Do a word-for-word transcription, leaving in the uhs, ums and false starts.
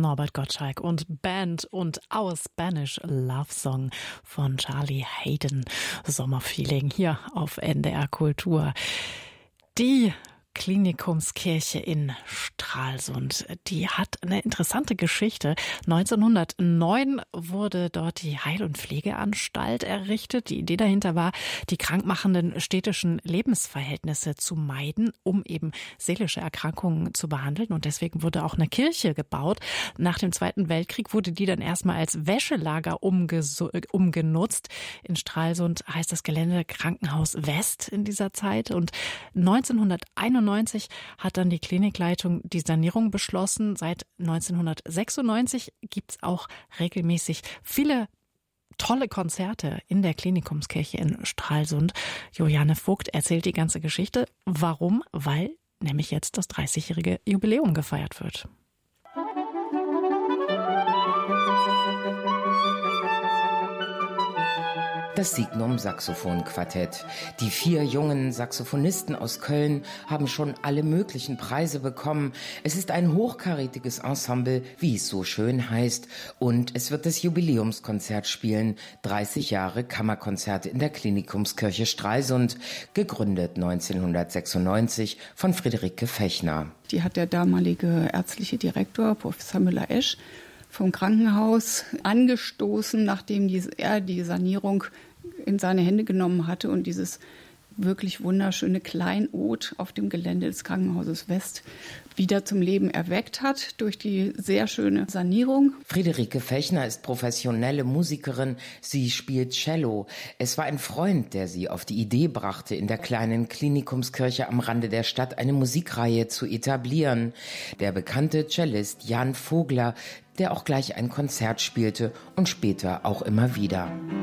Norbert Gottschalk und Band und Our Spanish Love Song von Charlie Haden. Sommerfeeling hier auf N D R Kultur. Die Klinikumskirche in Stralsund, die hat eine interessante Geschichte. neunzehnhundertneun wurde dort die Heil- und Pflegeanstalt errichtet. Die Idee dahinter war, die krankmachenden städtischen Lebensverhältnisse zu meiden, um eben seelische Erkrankungen zu behandeln. Und deswegen wurde auch eine Kirche gebaut. Nach dem Zweiten Weltkrieg wurde die dann erstmal als Wäschelager umgenutzt. In Stralsund heißt das Gelände Krankenhaus West in dieser Zeit. Und neunzehnhunderteinundneunzig hat dann die Klinikleitung die Sanierung beschlossen. Seit neunzehnhundertsechsundneunzig gibt es auch regelmäßig viele tolle Konzerte in der Klinikumskirche in Stralsund. Juliane Vogt erzählt die ganze Geschichte. Warum? Weil nämlich jetzt das dreißigjährige Jubiläum gefeiert wird. Das Signum-Saxophon-Quartett. Die vier jungen Saxophonisten aus Köln haben schon alle möglichen Preise bekommen. Es ist ein hochkarätiges Ensemble, wie es so schön heißt. Und es wird das Jubiläumskonzert spielen. dreißig Jahre Kammerkonzerte in der Klinikumskirche Stralsund. Gegründet neunzehnhundertsechsundneunzig von Friederike Fechner. Die hat der damalige ärztliche Direktor, Professor Müller-Esch, vom Krankenhaus angestoßen, nachdem die, er die Sanierung in seine Hände genommen hatte und dieses wirklich wunderschöne Kleinod auf dem Gelände des Krankenhauses West wieder zum Leben erweckt hat durch die sehr schöne Sanierung. Friederike Fechner ist professionelle Musikerin. Sie spielt Cello. Es war ein Freund, der sie auf die Idee brachte, in der kleinen Klinikumskirche am Rande der Stadt eine Musikreihe zu etablieren. Der bekannte Cellist Jan Vogler, der auch gleich ein Konzert spielte und später auch immer wieder.